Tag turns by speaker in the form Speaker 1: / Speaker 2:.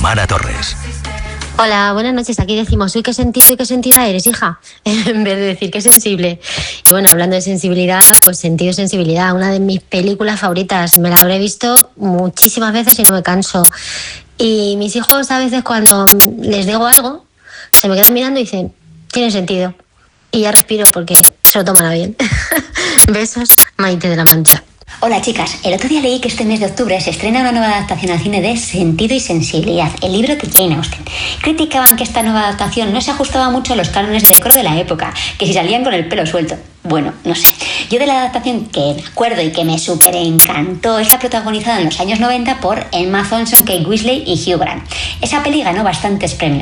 Speaker 1: Mara Torres.
Speaker 2: Hola, buenas noches. Aquí decimos, uy, qué sentido y qué sentida eres, hija, en vez de decir qué sensible. Y bueno, hablando de sensibilidad, pues Sentido y Sensibilidad, una de mis películas favoritas. Me la habré visto muchísimas veces y no me canso. Y mis hijos a veces cuando les digo algo, se me quedan mirando y dicen, tiene sentido. Y ya respiro porque se lo toman a bien. Besos, Maite de la Mancha.
Speaker 3: Hola chicas, el otro día leí que este mes de octubre se estrena una nueva adaptación al cine de Sentido y Sensibilidad, el libro de Jane Austen. Criticaban que esta nueva adaptación no se ajustaba mucho a los cánones de decoro de la época, que si salían con el pelo suelto. Bueno, no sé. Yo de la adaptación que me acuerdo y que me súper encantó es la protagonizada en los años 90 por Emma Thompson, Kate Winslet y Hugh Grant. Esa peli ganó bastantes premios.